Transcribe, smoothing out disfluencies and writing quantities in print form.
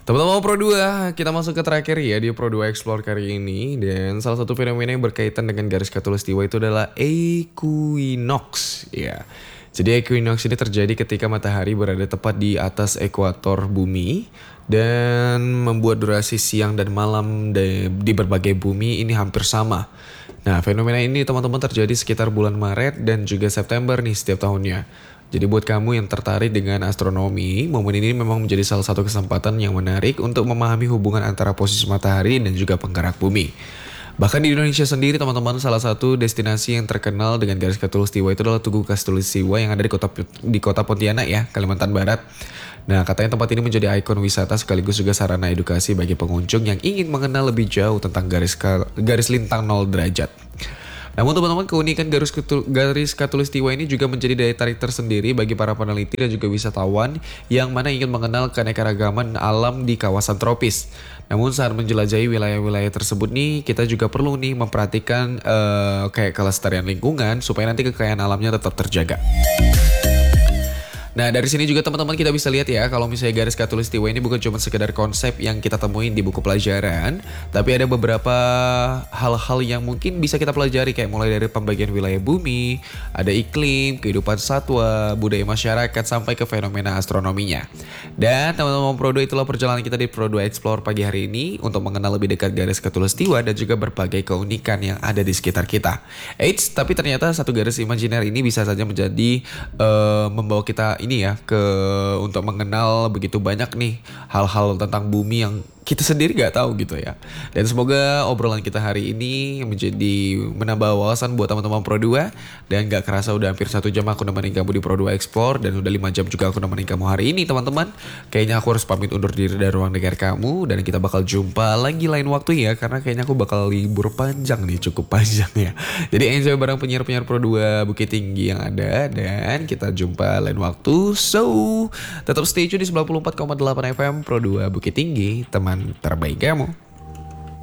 Teman-teman Pro 2, kita masuk ke terakhir ya di Pro 2 Explore kali ini. Dan salah satu fenomena yang berkaitan dengan garis khatulistiwa itu adalah equinox. Ya, jadi equinox ini terjadi ketika matahari berada tepat di atas ekuator bumi dan membuat durasi siang dan malam di berbagai bumi ini hampir sama. Nah, fenomena ini teman-teman terjadi sekitar bulan Maret dan juga September nih setiap tahunnya. Jadi buat kamu yang tertarik dengan astronomi, momen ini memang menjadi salah satu kesempatan yang menarik untuk memahami hubungan antara posisi matahari dan juga penggerak bumi. Bahkan di Indonesia sendiri teman-teman, salah satu destinasi yang terkenal dengan garis khatulistiwa itu adalah Tugu Khatulistiwa yang ada di kota Pontianak ya, Kalimantan Barat. Nah, katanya tempat ini menjadi ikon wisata sekaligus juga sarana edukasi bagi pengunjung yang ingin mengenal lebih jauh tentang garis lintang 0 derajat. Namun teman-teman, keunikan garis khatulistiwa ini juga menjadi daya tarik tersendiri bagi para peneliti dan juga wisatawan yang mana ingin mengenal keanekaragaman alam di kawasan tropis. Namun saat menjelajahi wilayah-wilayah tersebut nih, kita juga perlu nih memperhatikan kayak kelestarian lingkungan supaya nanti kekayaan alamnya tetap terjaga. Nah, dari sini juga teman-teman kita bisa lihat ya, kalau misalnya garis khatulistiwa ini bukan cuma sekedar konsep yang kita temuin di buku pelajaran, tapi ada beberapa hal-hal yang mungkin bisa kita pelajari, kayak mulai dari pembagian wilayah bumi, ada iklim, kehidupan satwa, budaya masyarakat, sampai ke fenomena astronominya. Dan teman-teman Pro 2, itulah perjalanan kita di Pro 2 Explore pagi hari ini untuk mengenal lebih dekat garis khatulistiwa dan juga berbagai keunikan yang ada di sekitar kita. Eits, tapi ternyata satu garis imajiner ini bisa saja menjadi membawa kita ini ya untuk mengenal begitu banyak nih hal-hal tentang bumi yang kita sendiri gak tahu gitu ya. Dan semoga obrolan kita hari ini menjadi menambah wawasan buat teman-teman Pro 2. Dan gak kerasa udah hampir 1 jam aku nemenin kamu di Pro 2 Explore, dan udah 5 jam juga aku nemenin kamu hari ini teman-teman. Kayaknya aku harus pamit undur diri dari ruang dengar kamu, dan kita bakal jumpa lagi lain waktu ya, karena kayaknya aku bakal libur panjang nih, cukup panjang ya. Jadi enjoy bareng penyiar-penyiar Pro 2 Bukit Tinggi yang ada, dan kita jumpa lain waktu. So, tetap stay tune di 94,8 FM Pro 2 Bukit Tinggi, teman terbaik kamu.